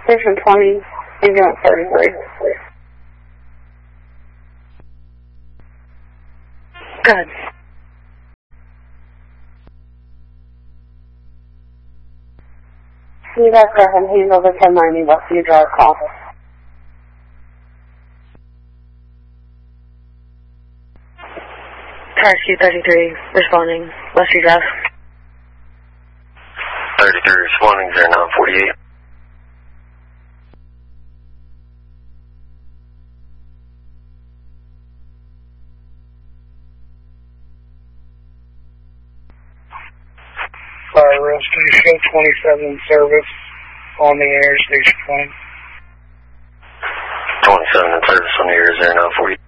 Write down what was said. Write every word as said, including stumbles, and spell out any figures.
Station twenty, ambulance thirty-three. Good. You guys go ahead and handle the ten ninety Westview Drive call. Rescue thirty-three, responding, Westview Drive. thirty-three responding, zero nine forty-eight. Fire rescue, show twenty-seven service on the air, station twenty. twenty-seven in service on the air, zero nine forty-eight.